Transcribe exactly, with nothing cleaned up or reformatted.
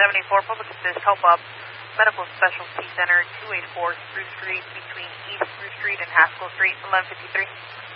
seventy-four, Public Assist, Help Up, Medical Specialty Center, two eighty-four Spruce Street, between East Spruce Street and Haskell Street, eleven fifty-three.